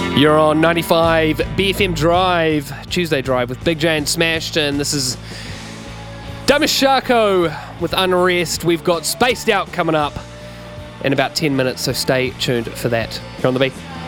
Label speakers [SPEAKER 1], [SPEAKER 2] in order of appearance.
[SPEAKER 1] You're on 95 BFM Drive, Tuesday Drive with Big J and Smashed, and this is Damashako with Unrest. We've got Spaced Out coming up in about 10 minutes, so stay tuned for that. Here on the beat.